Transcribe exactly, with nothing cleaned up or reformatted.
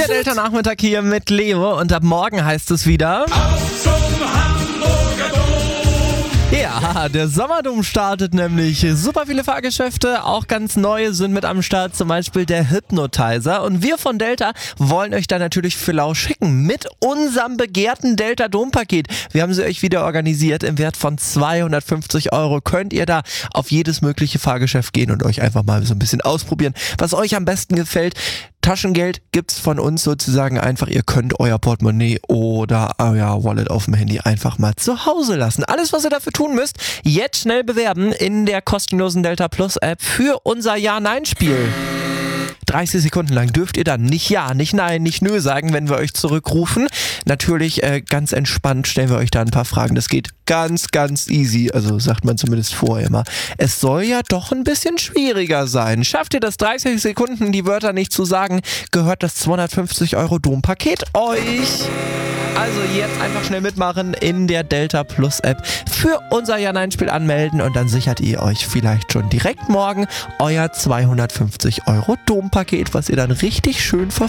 Der Delta-Nachmittag hier mit Leo und ab morgen heißt es wieder... Auf zum Hamburger Dom! Ja, der Sommerdom startet nämlich. Super viele Fahrgeschäfte, auch ganz neue sind mit am Start, zum Beispiel der Hypnotizer. Und wir von Delta wollen euch da natürlich für lau schicken mit unserem begehrten Delta-Dom-Paket. Wir haben sie euch wieder organisiert. Im Wert von zweihundertfünfzig Euro könnt ihr da auf jedes mögliche Fahrgeschäft gehen und euch einfach mal so ein bisschen ausprobieren, was euch am besten gefällt. Taschengeld gibt's von uns sozusagen einfach. Ihr könnt euer Portemonnaie oder euer Wallet auf dem Handy einfach mal zu Hause lassen. Alles, was ihr dafür tun müsst, jetzt schnell bewerben in der kostenlosen Delta Plus App für unser Ja-Nein-Spiel. dreißig Sekunden lang dürft ihr dann nicht Ja, nicht Nein, nicht Nö sagen, wenn wir euch zurückrufen. Natürlich äh, ganz entspannt stellen wir euch da ein paar Fragen. Das geht ganz, ganz easy. Also sagt man zumindest vorher immer. Es soll ja doch ein bisschen schwieriger sein. Schafft ihr das dreißig Sekunden, die Wörter nicht zu sagen, gehört das zweihundertfünfzig Euro Dom-Paket euch. Also jetzt einfach schnell mitmachen in der Delta Plus App für unser Ja-Nein-Spiel anmelden und dann sichert ihr euch vielleicht schon direkt morgen euer zweihundertfünfzig Euro Dom-Paket, was ihr dann richtig schön verfeiert.